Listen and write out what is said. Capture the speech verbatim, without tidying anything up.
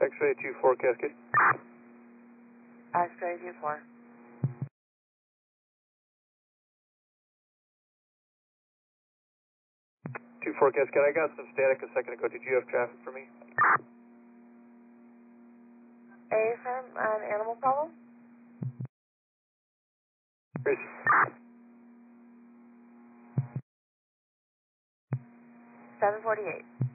X-ray two four Cascade. X-ray two four. two four Cascade, I got some static a second ago. Did you have traffic for me? A firm, an animal problem? Chris. seven forty-eight.